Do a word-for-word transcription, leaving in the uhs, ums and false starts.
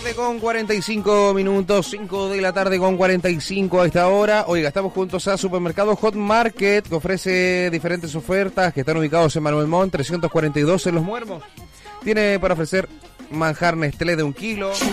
tarde con cuarenta y cinco minutos, cinco de la tarde con cuarenta y cinco a esta hora. Oiga, estamos juntos a Supermercado Hot Market, que ofrece diferentes ofertas que están ubicados en Manuel Montt trescientos cuarenta y dos en Los Muermos. Tiene para ofrecer manjar Nestlé de un kilo,